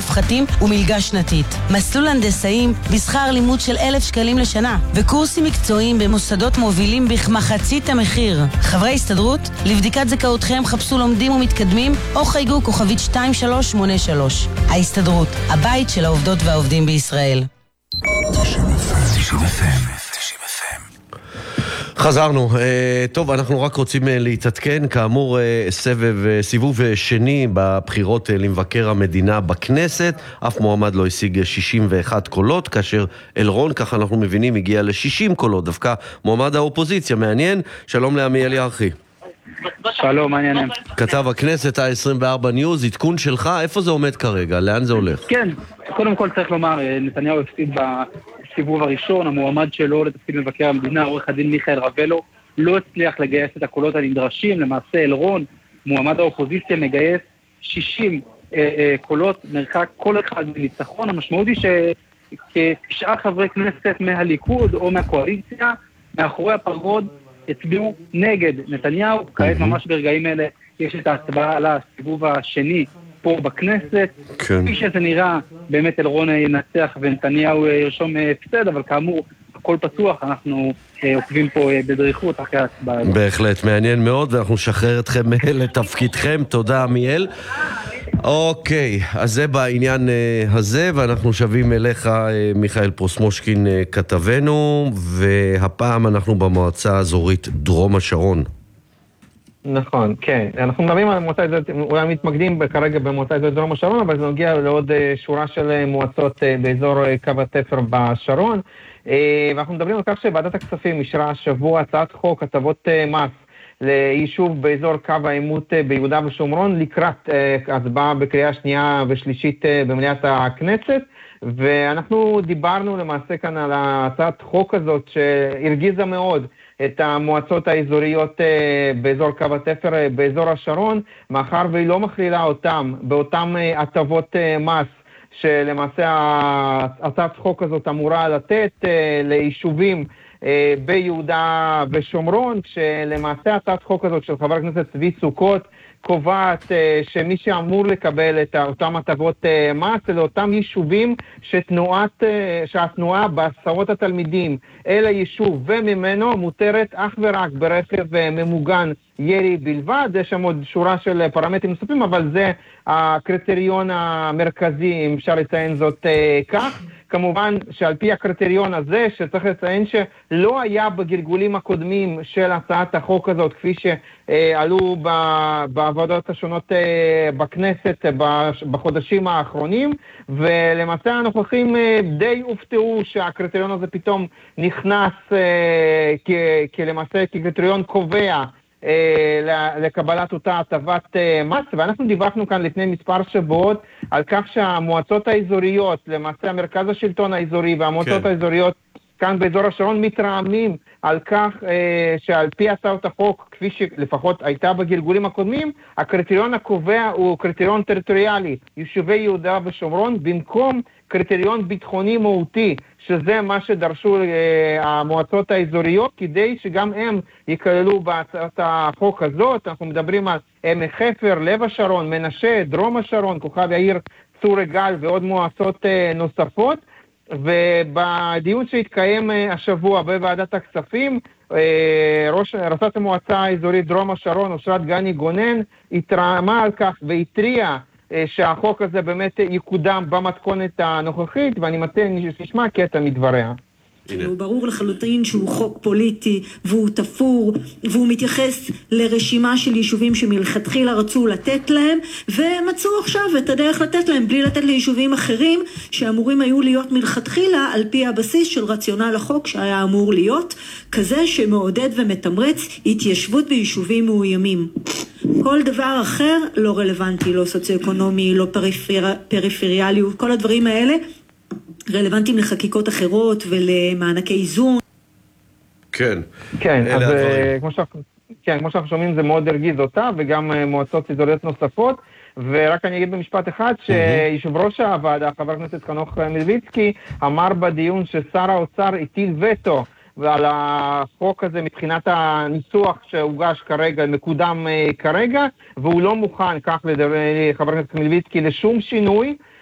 מופחתים ומלגה שנתית. מסלול הנדסאים בשכר לימוד של 1,000 שקלים לשנה, וקורסים מקצועיים במוסדות מובילים בכמחצית המחיר. חברי הסתדרות, לבדיקת זכאותכם חפשו לומדים ומתקדמים או חייגו כוכבית 2383. ההסתדרות, הבית של העובדות והעובדים בישראל. חזרנו. טוב, אנחנו רק רוצים להתעדכן, כאמור סיבוב שני בבחירות למבקר המדינה בכנסת, אף מועמד לא השיג 61 קולות, כאשר אלרון, ככה אנחנו מבינים, הגיע ל-60 קולות, דווקא מועמד האופוזיציה. מעניין. שלום לעמיאל ירחי. שלום, מעניינים. כתב הכנסת ה-24 ניוז, עדכון שלך, איפה זה עומד כרגע? לאן זה הולך? כן, קודם כל צריך לומר, נתניהו הפסיד בסיבוב הראשון, המועמד שלו לתפקיד מבקר המדינה, עורך הדין מיכאל רבלו, לא הצליח לגייס את הקולות הנדרשים. למעשה אלרון, מועמד האופוזיציה, מגייס 60 קולות, מרחק כל אחד מניצחון. המשמעות היא שכ9 חברי כנסת מהליכוד או מהקואליציה, מאחורי הפרגוד, הצביעו נגד נתניהו. כעת ממש ברגעים אלה יש את ההצבעה על הסיבוב השני פה בכנסת. כפי שזה נראה, באמת אלרון ינצח ונתניהו ירשום הפסד, אבל כאמור, הכל פתוח, אנחנו עוקבים פה בדריכות אחרי ההצבעה. בהחלט, מעניין מאוד, ואנחנו נשחרר אתכם לתפקידכם. תודה, עמיאל. אוקיי, אז זה בעניין הזה, ואנחנו שבים אליך, מיכאל פרוסמושקין, כתבנו, והפעם אנחנו במועצה האזורית דרום השרון. נכון, כן. אנחנו מדברים על מועצה אזורית, אולי מתמקדים כרגע במועצה אזורית דרום השרון, אבל זה נוגע לעוד שורה של מועצות באזור קו התפר בשרון, ואנחנו מדברים על כך שוועדת הכספים אישרה השבוע הצעת חוק הטבות מס ליישוב באזור קו העימות ביהודה ושומרון, לקראת הצבעה בקריאה שנייה ושלישית במליאת הכנסת, ואנחנו דיברנו למעשה כאן על הצעת חוק הזאת שהרגיזה מאוד את המועצות האזוריות באזור קו התפר באזור השרון, מאחר והיא לא מכלילה אותם באותם הטבות מס שלמעשה הצעת חוק הזאת אמורה לתת ליישובים ביהודה ושומרון, כשלמעשה הצעת חוק הזאת של חבר הכנסת צבי סוכות קובעת שמי שאמור לקבל את אותם הטבות מס אלה אותם יישובים שהתנועה בהסעות התלמידים אל היישוב וממנו מותרת אך ורק ברכב ממוגן ירי בלבד. יש שם עוד שורה של פרמטרים נוספים, אבל זה הקריטריון המרכזי, אם אפשר לציין זאת כך. כמובן שעל פי הקריטריון הזה, שצריך לציין שלא היה בגלגולים הקודמים של הצעת החוק הזאת, כפי שעלו בעבודות השונות בכנסת בחודשים האחרונים, ולמעשה הנוכחים די הופתעו שהקריטריון הזה פתאום נכנס למעשה כקריטריון קובע לקבלת אותה הטבת מס. ואנחנו דיווחנו כאן לפני מספר שבועות על כך שהמועצות האזוריות, למעשה המרכז השלטון האזורי והמועצות האזוריות כאן באזור השרון מתרעמים על כך שעל פי הצעת החוק, כפי שלפחות הייתה בגלגולים הקודמים, הקריטריון הקובע הוא קריטריון טריטוריאלי, יישובי יהודה ושומרון, במקום קריטריון ביטחוני מהותי, שזה מה שדרשו המועצות האזוריות, כדי שגם הם יכללו בהצעת החוק הזאת. אנחנו מדברים על עמק חפר, לב השרון, מנשה, דרום השרון, כוכב יאיר, צור יגאל ועוד מועצות נוספות. ובדיון שהתקיים השבוע בוועדת הכספים, ראשת המועצה האזורית דרום השרון, אושרת גני גונן, התרעמה על כך והתריעה שהחוק הזה באמת יקודם במתכונת הנוכחית, ואני נשמע קטע מדבריה. הוא ברור לחלוטין שהוא חוק פוליטי והוא תפור והוא מתייחס לרשימה של יישובים שמלכתחילה רצו לתת להם ומצאו עכשיו את הדרך לתת להם בלי לתת ליישובים אחרים שאמורים היו להיות מלכתחילה על פי הבסיס של רציונל החוק שהיה אמור להיות כזה שמעודד ומתמרץ התיישבות ביישובים מאוימים. כל דבר אחר לא רלוונטי, לא סוציו-אקונומי, לא פריפריאליות, כל הדברים האלה רלוונטיים לחקיקות אחרות ולמענקי איזון. כן, אז כמו שאנחנו שומעים זה מאוד הרגיז אותה וגם מועצות אזוריות נוספות, ורק אני אגיד במשפט אחד שיושב ראש הוועדה, חבר הכנסת חנוך מלביצקי, אמר בדיון ששר האוצר הטיל וטו ועל החוק הזה מבחינת הניסוח שהוגש כרגע, מקודם כרגע, והוא לא מוכן, כך לדבר חבר הכנסת מלביצקי, לשום שינוי,